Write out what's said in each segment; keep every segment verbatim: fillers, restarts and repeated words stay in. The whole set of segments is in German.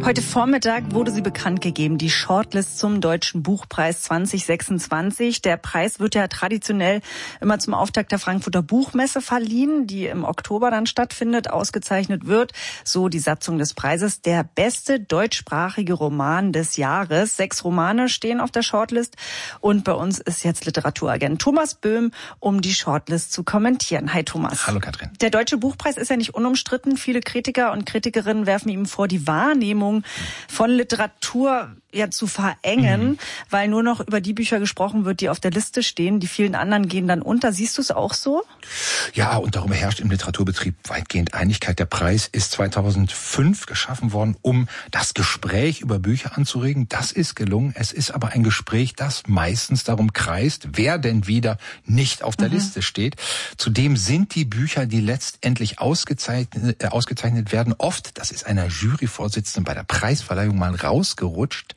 Heute Vormittag wurde sie bekannt gegeben, die Shortlist zum Deutschen Buchpreis zwanzig sechsundzwanzig. Der Preis wird ja traditionell immer zum Auftakt der Frankfurter Buchmesse verliehen, die im Oktober dann stattfindet. Ausgezeichnet wird, so die Satzung des Preises, der beste deutschsprachige Roman des Jahres. Sechs Romane stehen auf der Shortlist und bei uns ist jetzt Literaturagent Thomas Böhm, um die Shortlist zu kommentieren. Hi Thomas. Hallo Katrin. Der Deutsche Buchpreis ist ja nicht unumstritten. Viele Kritiker und Kritikerinnen werfen ihm vor, die Wahrnehmung von Literatur ja zu verengen, mhm. weil nur noch über die Bücher gesprochen wird, die auf der Liste stehen. Die vielen anderen gehen dann unter. Siehst du es auch so? Ja, und darüber herrscht im Literaturbetrieb weitgehend Einigkeit. Der Preis ist zweitausendfünf geschaffen worden, um das Gespräch über Bücher anzuregen. Das ist gelungen. Es ist aber ein Gespräch, das meistens darum kreist, wer denn wieder nicht auf der mhm. Liste steht. Zudem sind die Bücher, die letztendlich ausgezeichnet, äh, ausgezeichnet werden, oft, das ist einer Juryvorsitzenden bei der Preisverleihung mal rausgerutscht,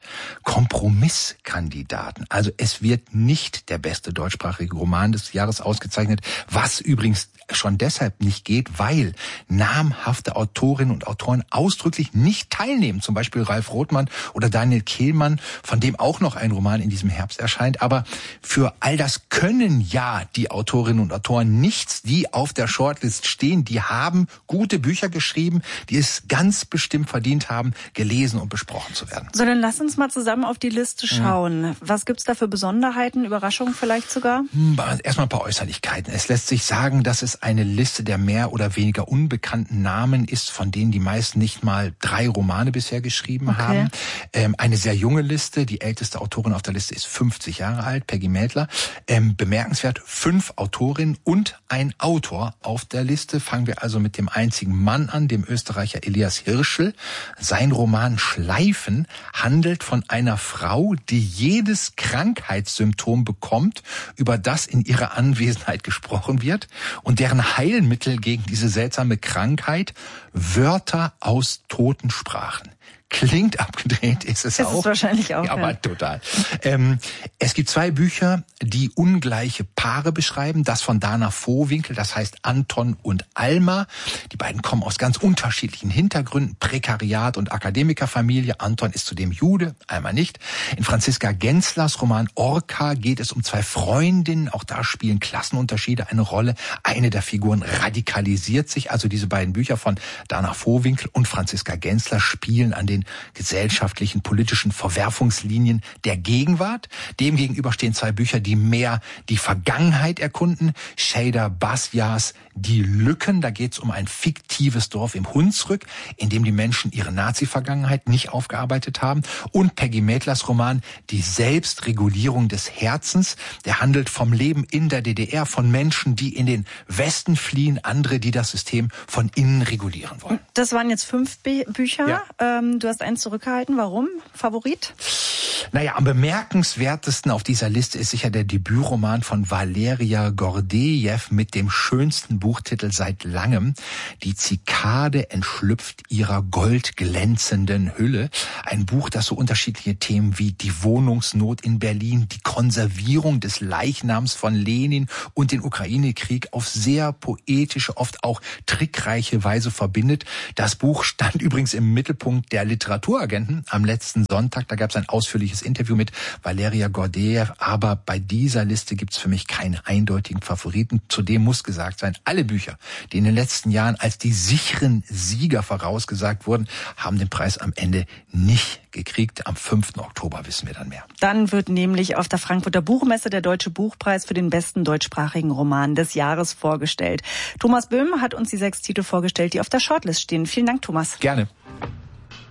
Kompromisskandidaten. Also es wird nicht der beste deutschsprachige Roman des Jahres ausgezeichnet, was übrigens schon deshalb nicht geht, weil namhafte Autorinnen und Autoren ausdrücklich nicht teilnehmen. Zum Beispiel Ralf Rothmann oder Daniel Kehlmann, von dem auch noch ein Roman in diesem Herbst erscheint. Aber für all das können ja die Autorinnen und Autoren nichts, die auf der Shortlist stehen. Die haben gute Bücher geschrieben, die es ganz bestimmt verdient haben, gelesen und besprochen zu werden. So, dann lass uns mal zusammen auf die Liste schauen. Ja. Was gibt's da für Besonderheiten, Überraschungen vielleicht sogar? Erstmal ein paar Äußerlichkeiten. Es lässt sich sagen, dass es eine Liste der mehr oder weniger unbekannten Namen ist, von denen die meisten nicht mal drei Romane bisher geschrieben okay. haben. Ähm, eine sehr junge Liste. Die älteste Autorin auf der Liste ist fünfzig Jahre alt, Peggy Mädler. Ähm, bemerkenswert, fünf Autorinnen und ein Autor auf der Liste. Fangen wir also mit dem einzigen Mann an, dem Österreicher Elias Hirschl. Sein Roman Schleifen handelt von einer Frau, die jedes Krankheitssymptom bekommt, über das in ihrer Anwesenheit gesprochen wird und deren Heilmittel gegen diese seltsame Krankheit Wörter aus toten Sprachen. Klingt abgedreht, ist es das auch. Ist wahrscheinlich auch. Ja, ja. aber total. Ähm, es gibt zwei Bücher, die ungleiche Paare beschreiben. Das von Dana Vohwinkel, das heißt Anton und Alma. Die beiden kommen aus ganz unterschiedlichen Hintergründen. Prekariat und Akademikerfamilie. Anton ist zudem Jude, Alma nicht. In Franziska Genslers Roman Orca geht es um zwei Freundinnen. Auch da spielen Klassenunterschiede eine Rolle. Eine der Figuren radikalisiert sich. Also diese beiden Bücher von Dana Vohwinkel und Franziska Gensler spielen an den gesellschaftlichen, politischen Verwerfungslinien der Gegenwart. Demgegenüber stehen zwei Bücher, die mehr die Vergangenheit erkunden. Shader Basjas Die Lücken, da geht es um ein fiktives Dorf im Hunsrück, in dem die Menschen ihre Nazi-Vergangenheit nicht aufgearbeitet haben. Und Peggy Mädlers Roman Die Selbstregulierung des Herzens, der handelt vom Leben in der D D R, von Menschen, die in den Westen fliehen, andere, die das System von innen regulieren wollen. Das waren jetzt fünf Bü- Bücher. Ja. Ähm, du hast eins zurückgehalten. Warum? Favorit? Naja, am bemerkenswertesten auf dieser Liste ist sicher der Debütroman von Valeria Gordejew mit dem schönsten Buchtitel seit langem. Die Zikade entschlüpft ihrer goldglänzenden Hülle. Ein Buch, das so unterschiedliche Themen wie die Wohnungsnot in Berlin, die Konservierung des Leichnams von Lenin und den Ukraine-Krieg auf sehr poetische, oft auch trickreiche Weise verbindet. Das Buch stand übrigens im Mittelpunkt der Literaturagenten am letzten Sonntag. Da gab es ein ausführliches Interview mit Valeria Gordejew. Aber bei dieser Liste gibt es für mich keine eindeutigen Favoriten. Zudem muss gesagt sein, alle Bücher, die in den letzten Jahren als die sicheren Sieger vorausgesagt wurden, haben den Preis am Ende nicht gekriegt. Am fünften Oktober wissen wir dann mehr. Dann wird nämlich auf der Frankfurter Buchmesse der Deutsche Buchpreis für den besten deutschsprachigen Roman des Jahres vorgestellt. Thomas Böhm hat uns die sechs Titel vorgestellt, die auf der Shortlist stehen. Vielen Dank, Thomas. Gerne.